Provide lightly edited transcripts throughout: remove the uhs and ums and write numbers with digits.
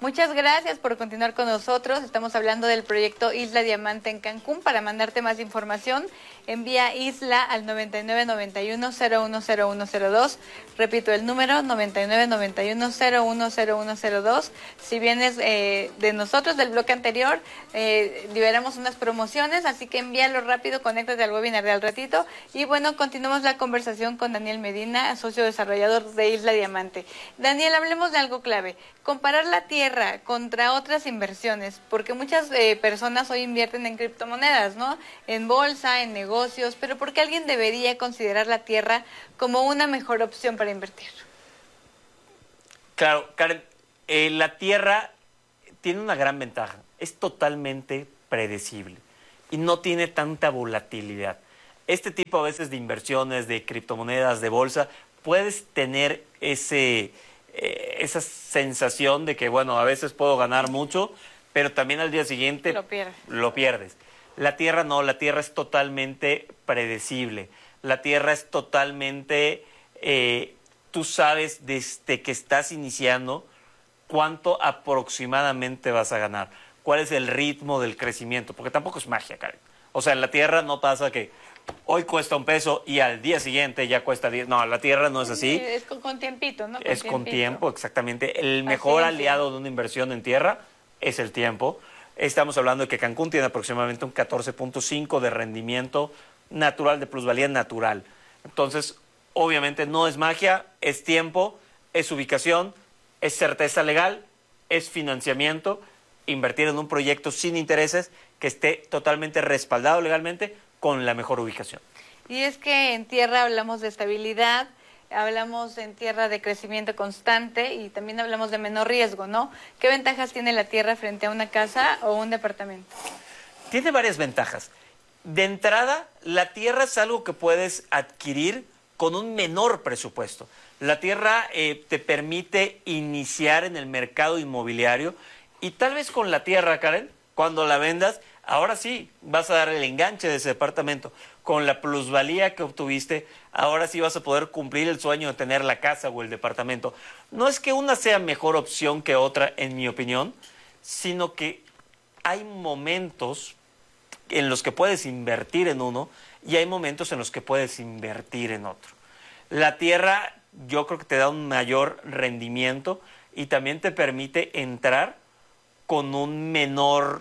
Muchas gracias por continuar con nosotros. Estamos hablando del proyecto Isla Diamante en Cancún. Para mandarte más información, envía Isla al 9991-010102. Repito, el número 9991-010102. Si vienes de nosotros, del bloque anterior, liberamos unas promociones, así que envíalo rápido, conéctate al webinar de al ratito. Y bueno, continuamos la conversación con Daniel Medina, socio desarrollador de Isla Diamante. Daniel, hablemos de algo clave. Comparar la tierra contra otras inversiones, porque muchas personas hoy invierten en criptomonedas, ¿no? En bolsa, en negocios, pero ¿por qué alguien debería considerar la tierra como una mejor opción para invertir? Claro, Karen, la tierra tiene una gran ventaja, es totalmente predecible y no tiene tanta volatilidad. Este tipo a veces de inversiones, de criptomonedas, de bolsa, puedes tener esa sensación de que, bueno, a veces puedo ganar mucho, pero también al día siguiente lo pierdes. La tierra no, la tierra es totalmente predecible. La tierra es totalmente, tú sabes desde que estás iniciando cuánto aproximadamente vas a ganar, cuál es el ritmo del crecimiento, porque tampoco es magia, Karen. O sea, en la tierra no pasa que hoy cuesta $1 y al día siguiente ya cuesta 10. No, la tierra no es así. Es con tiempito, ¿no? Es con tiempo, exactamente. El mejor aliado de una inversión en tierra es el tiempo. Estamos hablando de que Cancún tiene aproximadamente un 14.5 de rendimiento natural, de plusvalía natural. Entonces, obviamente no es magia, es tiempo, es ubicación, es certeza legal, es financiamiento, invertir en un proyecto sin intereses que esté totalmente respaldado legalmente con la mejor ubicación. Y es que en tierra hablamos de estabilidad, hablamos en tierra de crecimiento constante y también hablamos de menor riesgo, ¿no? ¿Qué ventajas tiene la tierra frente a una casa o un departamento? Tiene varias ventajas. De entrada, la tierra es algo que puedes adquirir con un menor presupuesto. La tierra te permite iniciar en el mercado inmobiliario y tal vez con la tierra, Karen, cuando la vendas, ahora sí vas a dar el enganche de ese departamento. Con la plusvalía que obtuviste, ahora sí vas a poder cumplir el sueño de tener la casa o el departamento. No es que una sea mejor opción que otra, en mi opinión, sino que hay momentos en los que puedes invertir en uno y hay momentos en los que puedes invertir en otro. La tierra yo creo que te da un mayor rendimiento y también te permite entrar con un menor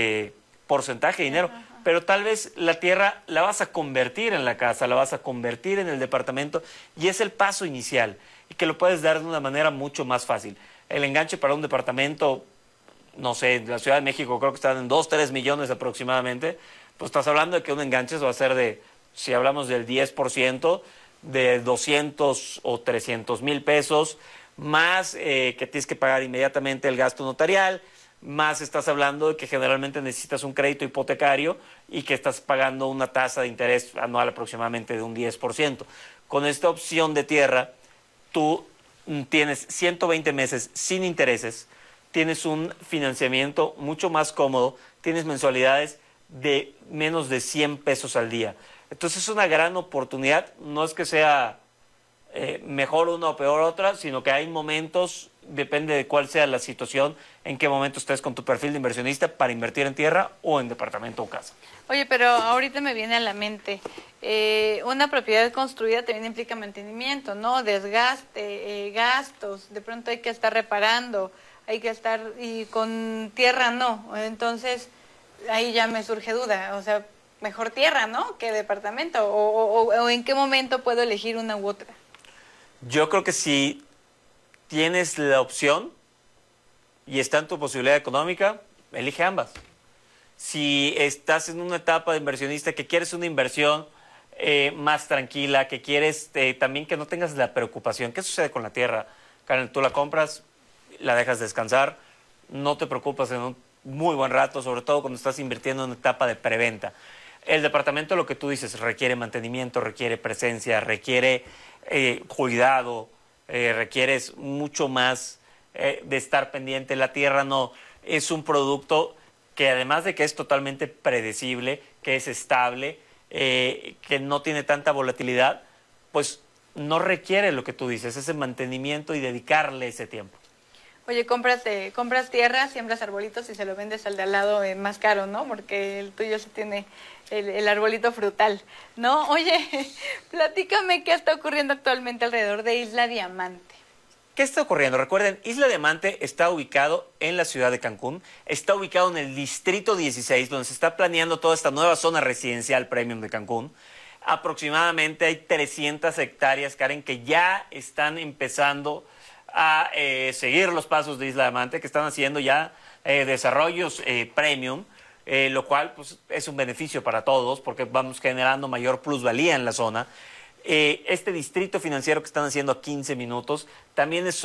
porcentaje de dinero. Pero tal vez la tierra la vas a convertir en la casa, la vas a convertir en el departamento y es el paso inicial y que lo puedes dar de una manera mucho más fácil. El enganche para un departamento, no sé, en la Ciudad de México creo que están en 2-3 millones aproximadamente, pues estás hablando de que un enganche va a ser de, si hablamos del 10%, de 200 o 300 mil pesos, más que tienes que pagar inmediatamente el gasto notarial, más estás hablando de que generalmente necesitas un crédito hipotecario y que estás pagando una tasa de interés anual aproximadamente de un 10%. Con esta opción de tierra, tú tienes 120 meses sin intereses, tienes un financiamiento mucho más cómodo, tienes mensualidades de menos de 100 pesos al día. Entonces es una gran oportunidad, no es que sea mejor una o peor otra, sino que hay momentos, depende de cuál sea la situación, en qué momento estés con tu perfil de inversionista para invertir en tierra o en departamento o casa. Oye, pero ahorita me viene a la mente, una propiedad construida también implica mantenimiento, ¿no? Desgaste, gastos, de pronto hay que estar reparando, hay que estar, y con tierra no, entonces ahí ya me surge duda, o sea, mejor tierra, ¿no? Que departamento, o en qué momento puedo elegir una u otra. Yo creo que si tienes la opción y está en tu posibilidad económica, elige ambas. Si estás en una etapa de inversionista que quieres una inversión más tranquila, que quieres también que no tengas la preocupación. ¿Qué sucede con la tierra? Karen, tú la compras, la dejas descansar, no te preocupas en un muy buen rato, sobre todo cuando estás invirtiendo en una etapa de preventa. El departamento, lo que tú dices, requiere mantenimiento, requiere presencia, requiere cuidado, requieres mucho más de estar pendiente. La tierra no, es un producto que además de que es totalmente predecible, que es estable, que no tiene tanta volatilidad, pues no requiere lo que tú dices, ese mantenimiento y dedicarle ese tiempo. Oye, compras tierra, siembras arbolitos y se lo vendes al de al lado más caro, ¿no? Porque el tuyo sí tiene el arbolito frutal, ¿no? Oye, platícame qué está ocurriendo actualmente alrededor de Isla Diamante. ¿Qué está ocurriendo? Recuerden, Isla Diamante está ubicado en la ciudad de Cancún, está ubicado en el Distrito 16, donde se está planeando toda esta nueva zona residencial premium de Cancún. Aproximadamente hay 300 hectáreas, Karen, que ya están empezando a seguir los pasos de Isla Diamante, que están haciendo ya desarrollos premium, lo cual pues, es un beneficio para todos porque vamos generando mayor plusvalía en la zona. Este distrito financiero que están haciendo a 15 minutos también es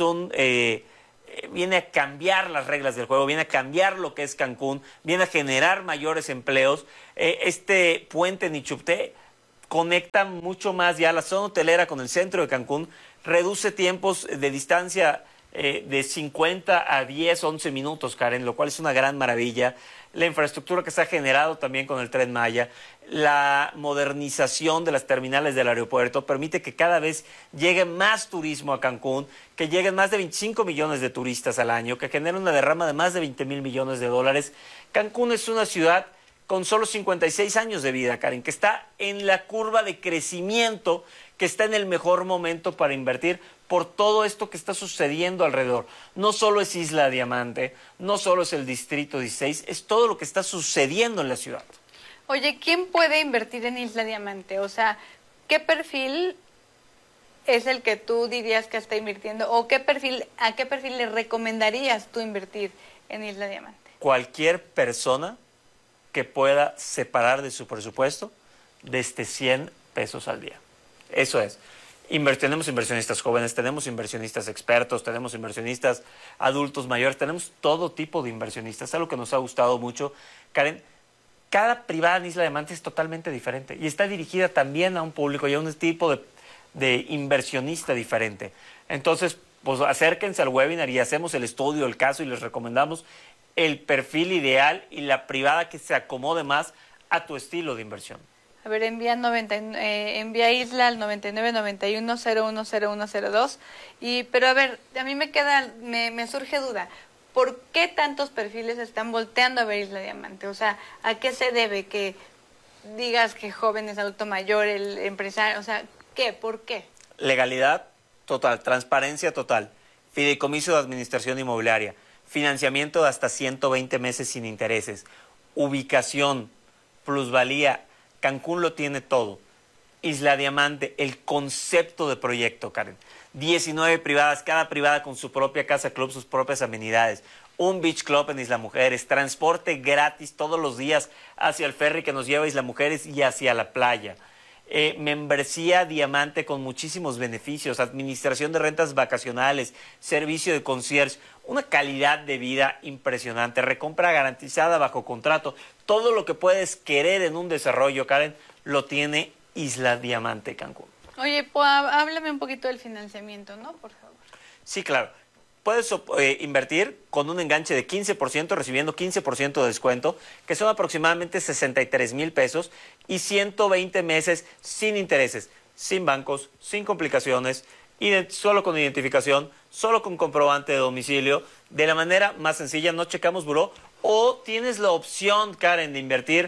viene a cambiar las reglas del juego, viene a cambiar lo que es Cancún, viene a generar mayores empleos. Este puente Nichupté conecta mucho más ya la zona hotelera con el centro de Cancún, reduce tiempos de distancia de 50 a 10, 11 minutos, Karen, lo cual es una gran maravilla. La infraestructura que se ha generado también con el Tren Maya, la modernización de las terminales del aeropuerto permite que cada vez llegue más turismo a Cancún, que lleguen más de 25 millones de turistas al año, que genere una derrama de más de 20,000 millones de dólares. Cancún es una ciudad con solo 56 años de vida, Karen, que está en la curva de crecimiento, que está en el mejor momento para invertir por todo esto que está sucediendo alrededor. No solo es Isla Diamante, no solo es el Distrito 16, es todo lo que está sucediendo en la ciudad. Oye, ¿quién puede invertir en Isla Diamante? O sea, ¿qué perfil es el que tú dirías que está invirtiendo? ¿O a qué perfil le recomendarías tú invertir en Isla Diamante? Cualquier persona que pueda separar de su presupuesto desde 100 pesos al día. Eso es. Tenemos inversionistas jóvenes, tenemos inversionistas expertos, tenemos inversionistas adultos mayores, tenemos todo tipo de inversionistas. Es algo que nos ha gustado mucho. Karen, cada privada en Isla Diamante es totalmente diferente y está dirigida también a un público y a un tipo de inversionista diferente. Entonces, pues acérquense al webinar y hacemos el estudio, el caso y les recomendamos el perfil ideal y la privada que se acomode más a tu estilo de inversión. A ver, envía Isla al 9991010102. Pero a ver, a mí me surge duda. ¿Por qué tantos perfiles están volteando a ver Isla Diamante? O sea, ¿a qué se debe que digas que jóvenes, adulto mayor, el empresario? O sea, ¿qué? ¿Por qué? Legalidad total, transparencia total, fideicomiso de administración inmobiliaria, financiamiento de hasta 120 meses sin intereses, ubicación, plusvalía. Cancún lo tiene todo. Isla Diamante, el concepto de proyecto, Karen. 19 privadas, cada privada con su propia casa club, sus propias amenidades. Un beach club en Isla Mujeres, transporte gratis todos los días hacia el ferry que nos lleva a Isla Mujeres y hacia la playa. Membresía Diamante con muchísimos beneficios, administración de rentas vacacionales, servicio de concierge, una calidad de vida impresionante, recompra garantizada bajo contrato. Todo lo que puedes querer en un desarrollo, Karen, lo tiene Isla Diamante Cancún. Oye, háblame un poquito del financiamiento, ¿no? Por favor. Sí, claro. Puedes invertir con un enganche de 15%, recibiendo 15% de descuento, que son aproximadamente 63,000 pesos, y 120 meses sin intereses, sin bancos, sin complicaciones, solo con identificación, solo con comprobante de domicilio, de la manera más sencilla, no checamos buró, o tienes la opción, Karen, de invertir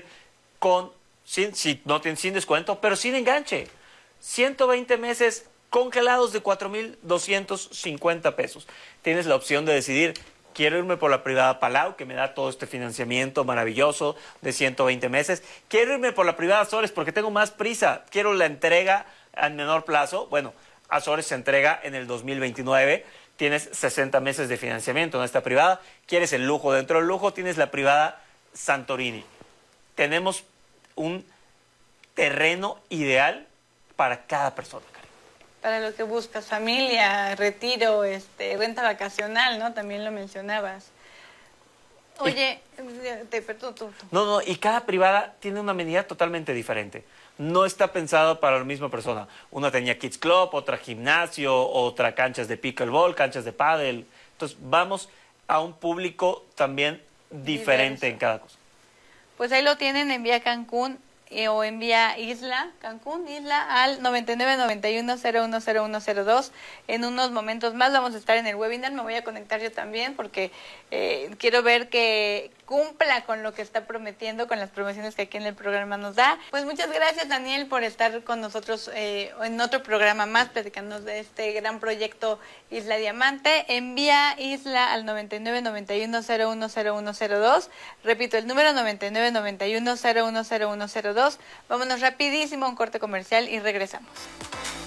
sin descuento, pero sin enganche. 120 meses congelados de 4,250 pesos. Tienes la opción de decidir, quiero irme por la privada Palau, que me da todo este financiamiento maravilloso de 120 meses. Quiero irme por la privada Azores porque tengo más prisa. Quiero la entrega a menor plazo. Bueno, Azores se entrega en el 2029. Tienes 60 meses de financiamiento en esta privada. Quieres el lujo. Dentro del lujo tienes la privada Santorini. Tenemos un terreno ideal para cada persona. Para lo que buscas, familia, retiro, renta vacacional, ¿no? También lo mencionabas. Oye, perdón, tú. No, y cada privada tiene una amenidad totalmente diferente. No está pensado para la misma persona. Una tenía Kids Club, otra gimnasio, otra canchas de pickleball, canchas de pádel. Entonces, vamos a un público también diferente en cada cosa. Pues ahí lo tienen, envía Cancún. o envía Isla, Cancún, Isla al 9991010102. En unos momentos más vamos a estar en el webinar, me voy a conectar yo también porque quiero ver que cumpla con lo que está prometiendo, con las promociones que aquí en el programa nos da. Pues muchas gracias, Daniel, por estar con nosotros en otro programa más, platicándonos de este gran proyecto Isla Diamante. Envía Isla al 9991010102. Repito, el número 9991010102. Vámonos rapidísimo a un corte comercial y regresamos.